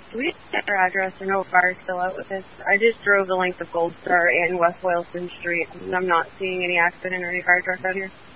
Do we have their address or no fire still out with this? I just drove the length of Gold Star and West Boylston Street, and I'm not seeing any accident or any fire trucks out here.